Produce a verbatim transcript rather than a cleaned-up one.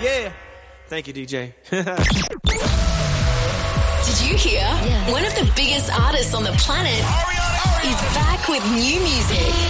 Yeah. Thank you, D J. Did you hear? Yeah. One of the biggest artists on the planet is back with new music.